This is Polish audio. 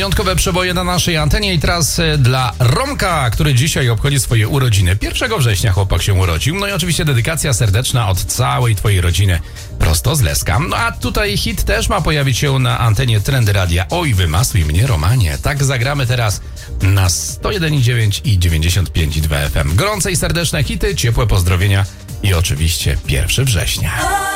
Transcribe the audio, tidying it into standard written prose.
wyjątkowe przeboje na naszej antenie i teraz dla Romka, który dzisiaj obchodzi swoje urodziny. 1 września chłopak się urodził. No i oczywiście dedykacja serdeczna od całej twojej rodziny prosto z Leska. No a tutaj hit też ma pojawić się na antenie Trendy Radia. Oj, wymasuj mnie, Romanie. Tak zagramy teraz na 101,9 i 95,2 FM. Gorące i serdeczne hity, ciepłe pozdrowienia i oczywiście 1 września.